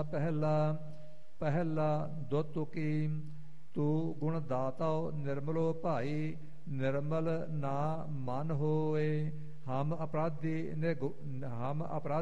ਪਹਿਲਾ ਦੁੱਤ ਕੀ ਤੂੰ ਗੁਣ ਦਾਤਾਓ ਨਿਰਮਲੋ ਭਾਈ ਨਿਰਮਲ ਨਾ ਮਨ ਹੋਏ ਹਮ ਅਪਰਾਧੀ